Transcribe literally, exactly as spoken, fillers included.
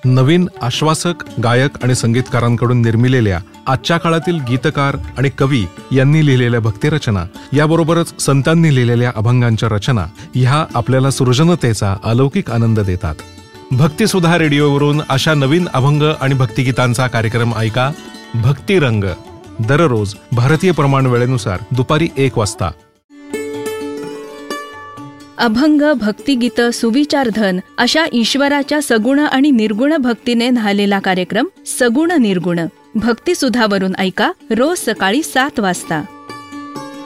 नवीन आश्वासक गायक आणि संगीतकारांकडून निर्मिलेल्या आजच्या काळातील गीतकार आणि कवी यांनी लिहिलेल्या भक्तिरचना याबरोबरच संतांनी लिहिलेल्या अभंगांच्या रचना ह्या आपल्याला सृजनतेचा अलौकिक आनंद देतात. भक्तिसुधा रेडिओवरून अशा नवीन अभंग आणि भक्तिगीतांचा कार्यक्रम ऐका. भक्तिरंग दररोज भारतीय प्रमाण वेळेनुसार दुपारी एक वाजता. अभंग, भक्तिगीत, सुविचारधन अशा ईश्वराच्या सगुण आणि निर्गुण भक्तीने न्हालेला कार्यक्रम सगुण निर्गुण भक्तिसुधावरून ऐका रोज सकाळी सात वाजता.